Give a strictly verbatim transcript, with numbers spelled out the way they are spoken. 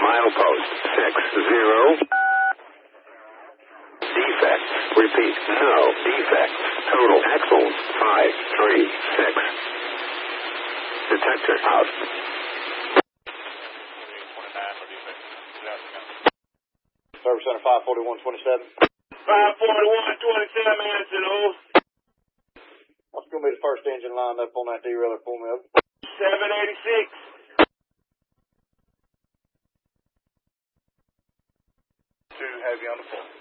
Milepost six zero. Defects. Repeat. No defects. Total axles five three six. Detector out. Service Center five forty-one twenty-seven. five forty-one twenty-seven, answer those. What's going to be the first engine lined up on that derailleur? Pull me up. seven eighty-six. Two heavy on the floor.